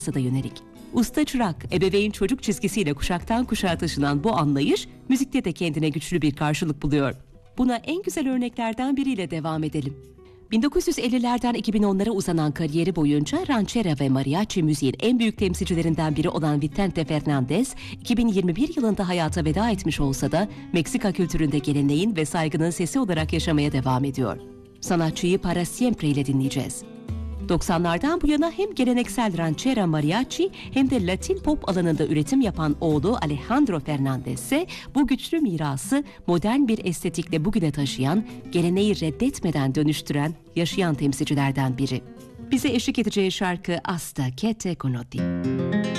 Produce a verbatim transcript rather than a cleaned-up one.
da yönelik. Usta çırak, ebeveyn çocuk çizgisiyle kuşaktan kuşağa taşınan bu anlayış müzikte de kendine güçlü bir karşılık buluyor. Buna en güzel örneklerden biriyle devam edelim. bin dokuz yüz ellilerden iki bin onlara uzanan kariyeri boyunca ranchera ve mariachi müziğin en büyük temsilcilerinden biri olan Vicente Fernández, iki bin yirmi bir yılında hayata veda etmiş olsa da Meksika kültüründe geleneğin ve saygının sesi olarak yaşamaya devam ediyor. Sanatçıyı Para Siempre ile dinleyeceğiz. doksanlardan bu yana hem geleneksel ranchera mariachi hem de Latin pop alanında üretim yapan oğlu Alejandro Fernández ise bu güçlü mirası modern bir estetikle bugüne taşıyan, geleneği reddetmeden dönüştüren, yaşayan temsilcilerden biri. Bize eşlik edeceği şarkı Hasta que te conocí.